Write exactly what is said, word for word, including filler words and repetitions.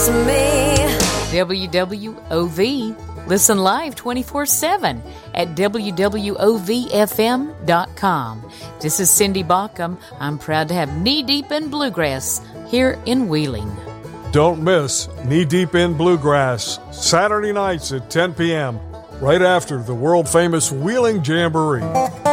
to me. W W O V. Listen live twenty-four seven at W W O V F M dot com. This is Cindy Baucom. I'm proud to have Knee Deep in Bluegrass here in Wheeling. Don't miss Knee Deep in Bluegrass, Saturday nights at ten p.m., right after the world-famous Wheeling Jamboree.